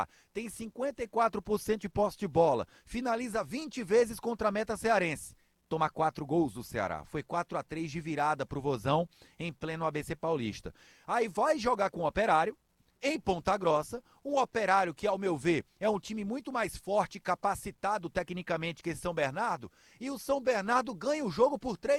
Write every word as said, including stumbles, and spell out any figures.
tem cinquenta e quatro por cento de posse de bola, finaliza vinte vezes contra a meta cearense. Toma quatro gols do Ceará. Foi quatro a três de virada pro Vozão em pleno A B C Paulista. Aí vai jogar com o Operário, em Ponta Grossa, um Operário que, ao meu ver, é um time muito mais forte e capacitado tecnicamente que São Bernardo, e o São Bernardo ganha o jogo por três